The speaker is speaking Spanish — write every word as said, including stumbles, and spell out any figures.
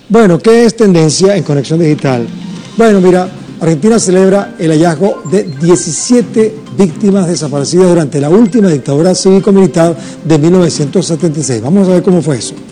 Bueno, ¿qué es tendencia en Conexión Digital? Bueno, mira, Argentina celebra el hallazgo de diecisiete víctimas desaparecidas durante la última dictadura cívico-militar de mil novecientos setenta y seis. Vamos a ver cómo fue eso.